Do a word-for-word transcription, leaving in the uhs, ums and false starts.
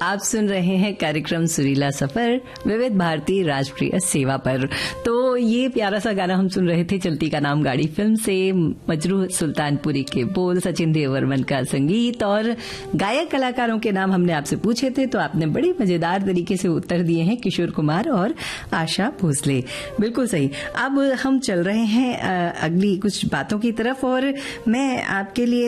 आप सुन रहे हैं कार्यक्रम सुरीला सफर विविध भारती राष्ट्रीय सेवा पर। तो ये प्यारा सा गाना हम सुन रहे थे चलती का नाम गाड़ी फिल्म से। मजरूह सुल्तानपुरी के बोल, सचिन देववर्मन का संगीत और गायक कलाकारों के नाम हमने आपसे पूछे थे, तो आपने बड़ी मजेदार तरीके से उत्तर दिए हैं, किशोर कुमार और आशा भोसले। बिल्कुल सही। अब हम चल रहे हैं अगली कुछ बातों की तरफ और मैं आपके लिए